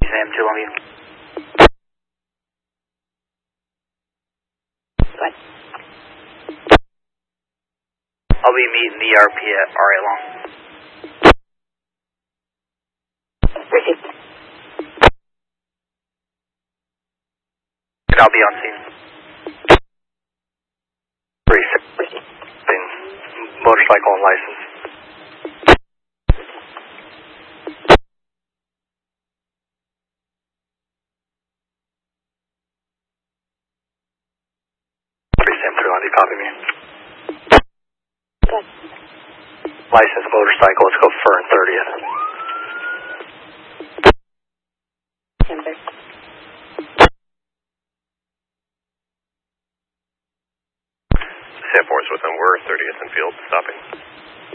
Sam 2 Longview. What? I'll be meeting the ERP at RA Long. Received. And I'll be on scene. Received. Motorcycle and license. Sam 3 Longview, copy me. Good. License motorcycle, let's go Fern 30th.